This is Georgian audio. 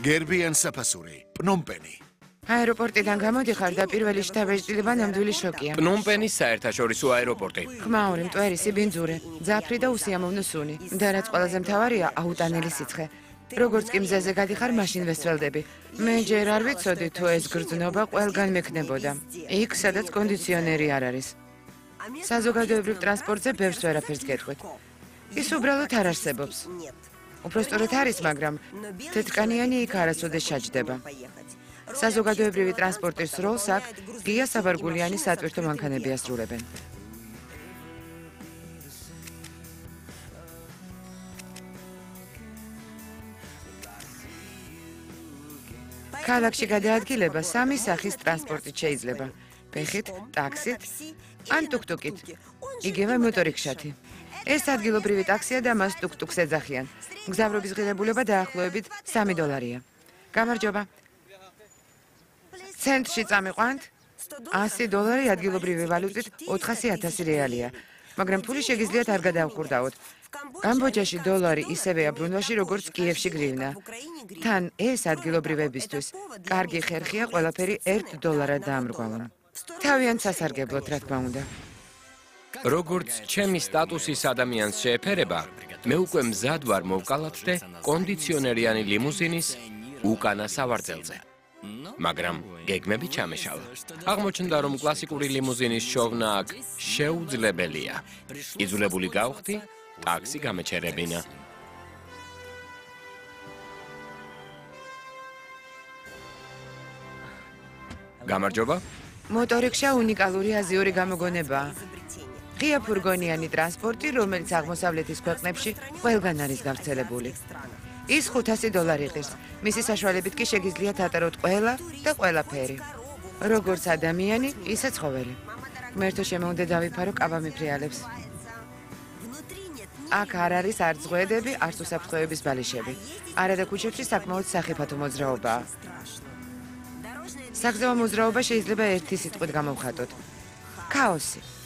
გერბიან საფასური, პნომპენი. აეროპორტიდან გამოდიხარ და პირველი შთაბეჭდილება ნამდვილი შოკია. პნომპენის საერთაშორისო აეროპორტი. ხმაური, მტვერი, სიბინძურე, ძაფრი და უსიამოვნო სუნი. და რაც ყველაზე მთავარია, აუტანელი სიცხე. როგორც კი მზეზე გადიხარ, მაშინ ვესწველდები. მე ჯერ არ ვიცოდი თუ ეს გრძნობა ყველგან მექნებოდა. იქ, სადაც კონდიციონერი არ არის. საზოგადოებრივ ტრანსპორტზე ბევრს ვერაფერს გეტყვით. ის უბრალოდ არ არსებობს. უпростоრად არის, მაგრამ თეთრკანიანი იქ არასოდეს ჩაჯდება. საზოგადოებრივი ტრანსპორტის როლს აქ ღია საბარგულიანი სატვირთო მანქანები ასრულებენ. ქალაქში გადაადგილება სამი სახის ტრანსპორტით შეიძლება. ფეხით, ტაქსით ან ტუკტუკით. იგივე მოტორიქშათი. ეს ადგილობრივი ტაქსია და მას ტუკტუკს ეძახიან. მგზავრობის ღირებულება დაახლოებით $3. გამარჯობა. ცენტრში წამიყვანთ? $100 ადგილობრივი ვალუტით 400,000 რეალია. მაგრამ ფული შეგიძლიათ არ გადაუხურდაოთ. კამბოჯაში დოლარი ისევეა ბრუნვაში, როგორც კიევში გრივნა. თან ეს ადგილობრივებისთვის კარგი ხერხია ყველაფერი $1 დაამრგვალონ. თავიანთ სასარგებლოდ, რა თქმა უნდა. როგორც ჩემი სტატუსის ადამიანს შეეფერება, მე უკვე მზად ვარ მოვკალათდე კონდიციონერიანი ლიმუზინის უკანა სავარძელზე. მაგრამ გეგმები ჩამეშალა. აღმოჩნდა, რომ კლასიკური ლიმუზინის შოვნა აქ შეუძლებელია. იძულებული გავხდი ტაქსი გამეჩერებინა. გამარჯობა. მოტორიქშა უნიკალური აზიური გამოგონებაა. ღია ფურგონიანი ტრანსპორტი, რომელიც აღმოსავლეთის ქვეყნებში ყველგან არის გავრცელებული. ის $500 იღებს. მისი საშუალებით კი შეგიძლიათ ატაროთ ყველა და ყველაფერი. როგორც ადამიანი, ისე ცხოველი. ღმერთო შემოუნდა დავიფარო კაბამიფრიალებს. აქ არ არის არც ზღვედები, არც უსაფრთხოების ბალიშები. არა და ქუჩებში საკმაოდ სახიფათო მოძრაობაა. საგზაო მოძრაობა შეიძლება ერთი სიტყვით გამოვხატოთ. ქაოსი.